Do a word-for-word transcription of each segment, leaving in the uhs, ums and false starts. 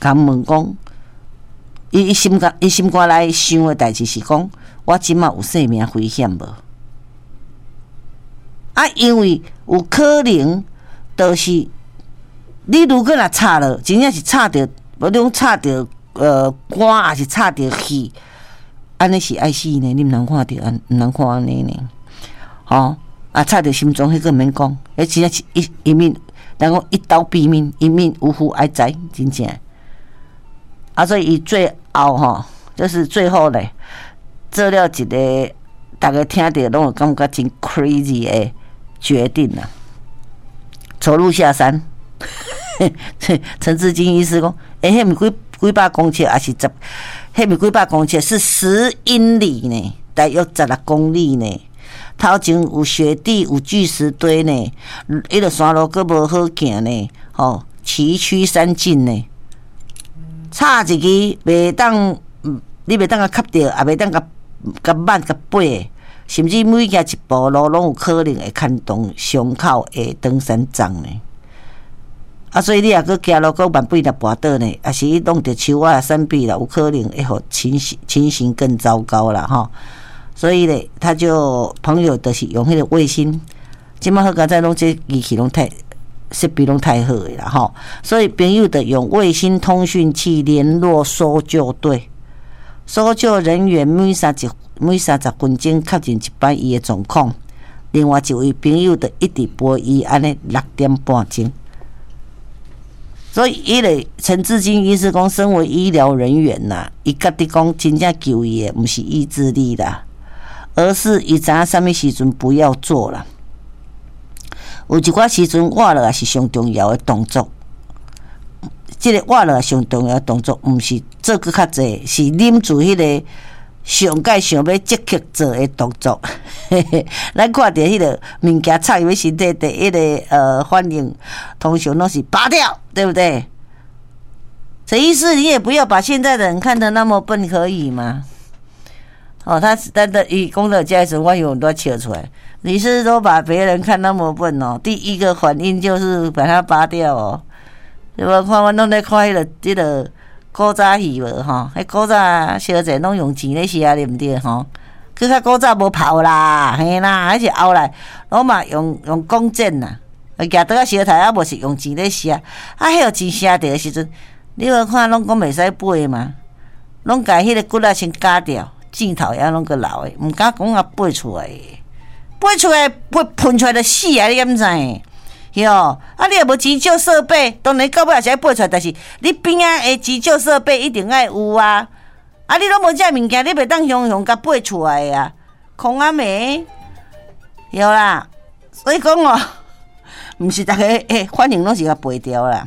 甲问讲，伊伊心肝伊心肝内想的代志是讲，我即马有生命危险无？啊，因为有可能，就是你如果若插了，真正是插着，无你讲插着呃肝，还是插着气，安尼是爱死呢？你毋通看着安，毋通看安尼呢？吼、哦、啊，插着心脏迄个毋免讲，迄真正是一一命，人讲一刀毙命，一命呜呼哀哉，真正。啊，所以伊最后吼，就是最后咧，做了一个大家听着拢会感觉真 crazy 的决定啊，走路下山。陈志金医师讲，诶、欸，迄咪几几百公尺，还是十？迄咪几百公尺是十英里呢，大约十六公里呢。头前有雪地，有巨石堆呢，迄个山路阁无好行呢，吼，崎岖山径呢。插一支袂当，你袂当甲磕着，也袂当甲甲慢甲背，甚至每行一步路拢有可能会牵动胸口的登山杖呢。啊，所以你若阁行路，阁万不若跋倒呢，也是伊弄着树啊、山壁啦，有可能会互情形情形更糟糕啦，吼。所以咧，他就朋友就是用迄个卫星，即摆好佳在拢这仪器拢太设备拢太好诶啦，吼。所以朋友的用卫星通讯器联络搜救队，搜救人员每三十每三十分钟确认一摆伊诶状况。另外一位朋友的一直陪伊安尼六点半钟。所以，伊个陈志金医师讲，身为医疗人员呐，伊家己讲真正救伊的，毋是意志力啦，而是伊知影啥物时阵不要做啦。有一寡时阵，活落也是上重要的动作。即、这个活落上重要的动作，毋是做搁较济，是啉住迄个上届想要积极做的动作。咱看到迄个物件插入身体，第一个呃反应，通常都是拔掉，对不对？陈医师，你也不要把现在的人看得那么笨，可以吗？哦，他他的以公的家时，我有很多笑出来。你是都把别人看那么笨哦？第一个反应就是把它拔掉哦。对无？看我拢在看迄个迄个古早戏无吼？迄古早小姐拢用钱咧写，对毋对吼？佮较古早无泡啦，嘿啦，还是后来拢嘛用用弓箭啦，举倒啊小台啊，无是用钱咧写。啊，迄个钱写着的时阵，你有看拢讲袂使背嘛？拢甲迄个骨仔先割掉，镜头也拢个留诶，毋敢讲啊背出来的。背出来，背喷出来就死啊！你敢知？哟，啊，你也无急救设备，当然到尾也是爱背出来，但是你边仔的急救设备一定爱有啊！啊，你拢无这物件，你袂当雄雄甲背出来啊！空啊没？有啦，所以讲哦，毋是逐个诶，反应拢是甲背掉啦。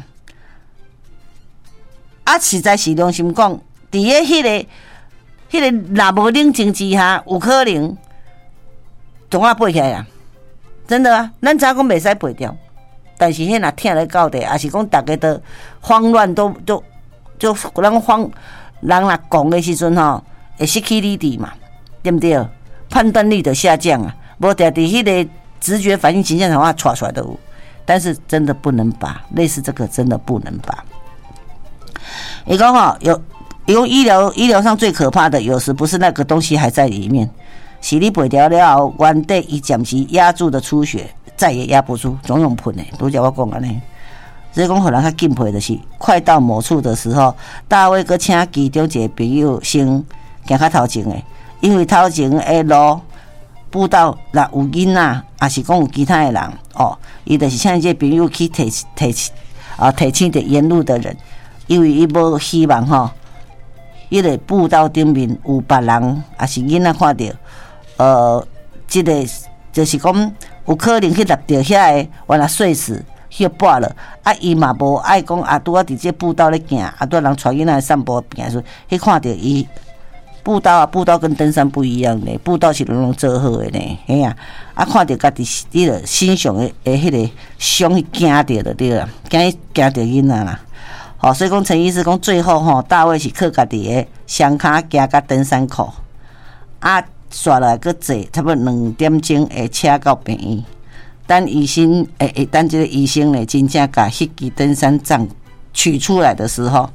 啊，实在是良心讲，伫咧迄个、迄个若无冷静之下，有可能。总啊背起来啦，真的啊！咱早讲袂使背掉，但是迄若听咧到底，也是讲大家都慌乱，都都就人慌，人若讲的时阵吼，会失去理智嘛，对不对？判断力就下降啊，无定伫迄个直觉反应形象的话，传出来都有，但是真的不能拔，类似这个真的不能拔。伊讲吼，有伊讲医疗医疗上最可怕的，有时不是那个东西还在里面。是你背掉了后，原底伊暂时压住的出血，再也压不住，总用喷的。拄则我讲安尼，所以讲互人较敬佩的是，快到某处的时候，大卫阁请其中一个朋友先行较头前的，因为头前的路步道若有囡仔，也是讲有其他的人哦，伊就是请这个朋友去提提啊提醒着沿路的人，因为伊无希望吼，迄个步道顶面有别人，也是囡仔看到。呃，这个就是讲有可能去立到遐个，原来碎死，去跋了。啊，伊嘛无爱讲啊，拄啊伫这步道咧行，啊拄人带囡仔散步行时，去看到伊步道啊，步道跟登山不一样呢，步道是拢拢做好的呢，嘿啊，啊看到家己迄个心上的诶迄个伤去惊着就对啦，惊惊着囡仔啦。好、哦，所以讲陈医师讲最后吼，大卫是靠家己的双脚行到登山口啊。刷来个坐，差不多两点钟会车到病院。等医生，诶诶，等这个医生呢，真正把迄支登山杖取出来的时候，